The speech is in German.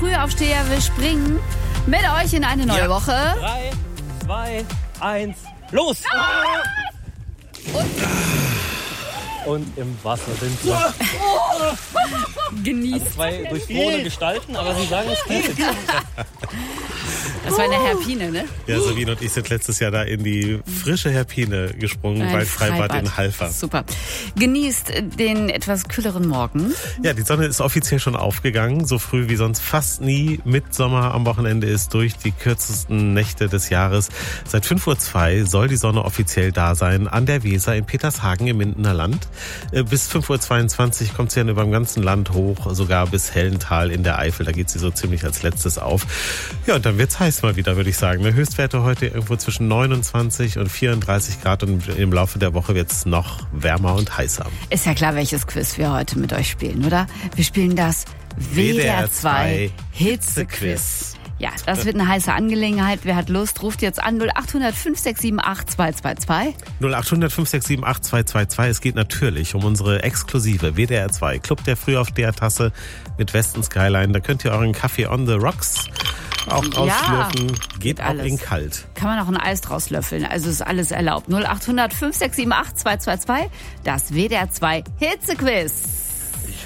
Frühaufsteher, wir springen mit euch in eine neue Woche. 3, 2, 1, los! Und im Wasser sind wir. Genießt. Also 2 durchfrorene Gestalten, aber sie sagen, es geht. Das war eine Herpine, ne? Ja, Sabine und ich sind letztes Jahr da in die frische Herpine gesprungen, Ein bei Freibad in Halver. Super. Genießt den etwas kühleren Morgen. Ja, die Sonne ist offiziell schon aufgegangen, so früh wie sonst fast nie. Mitsommer am Wochenende ist durch, die kürzesten Nächte des Jahres. Seit 5:02 Uhr soll die Sonne offiziell da sein, an der Weser in Petershagen im Mindener Land. Bis 5:22 Uhr kommt sie dann über dem ganzen Land hoch, sogar bis Hellental in der Eifel. Da geht sie so ziemlich als letztes auf. Ja, und dann wird's heiß mal wieder, würde ich sagen. Höchstwerte heute irgendwo zwischen 29 und 34 Grad und im Laufe der Woche wird's noch wärmer und heißer. Ist ja klar, welches Quiz wir heute mit euch spielen, oder? Wir spielen das WDR 2 Hitzequiz. Ja, das wird eine heiße Angelegenheit. Wer hat Lust, ruft jetzt an 0800 567 8222. 0800 567 8222. Es geht natürlich um unsere exklusive WDR 2 Club der Frühaufsteher-Tasse mit Westen Skyline. Da könnt ihr euren Kaffee on the rocks auch rauslöffeln. Geht auch alles. in kalt. Kann man auch ein Eis draus löffeln. Also ist alles erlaubt. 0800 567 8222. Das WDR 2 Hitzequiz.